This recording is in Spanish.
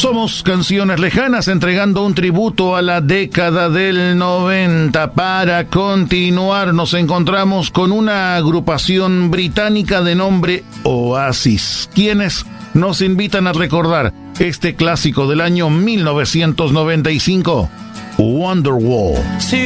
Somos Canciones Lejanas, entregando un tributo a la década del 90. Para continuar, nos encontramos con una agrupación británica de nombre Oasis, quienes nos invitan a recordar este clásico del año 1995, Wonderwall.